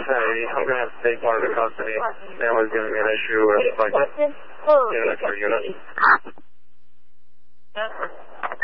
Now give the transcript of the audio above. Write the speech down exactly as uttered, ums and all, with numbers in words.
say, I'm going to have to take part of the custody. Family's giving me an issue with, like, getting an extra unit.